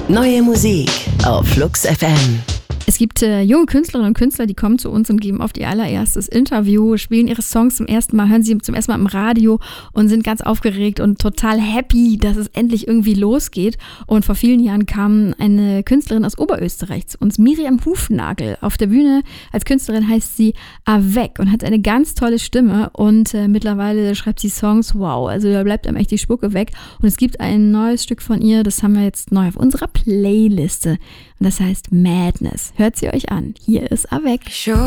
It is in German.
Neue Musik auf Flux FM. Es gibt junge Künstlerinnen und Künstler, die kommen zu uns und geben oft ihr allererstes Interview, spielen ihre Songs zum ersten Mal, hören sie zum ersten Mal im Radio und sind ganz aufgeregt und total happy, dass es endlich irgendwie losgeht. Und vor vielen Jahren kam eine Künstlerin aus Oberösterreich zu uns, Miriam Hufnagel. Auf der Bühne als Künstlerin heißt sie Avec und hat eine ganz tolle Stimme und mittlerweile schreibt sie Songs, wow, also da bleibt einem echt die Spucke weg. Und es gibt ein neues Stück von ihr, das haben wir jetzt neu auf unserer Playliste und das heißt Madness. Hört sie euch an. Hier ist Avec. Show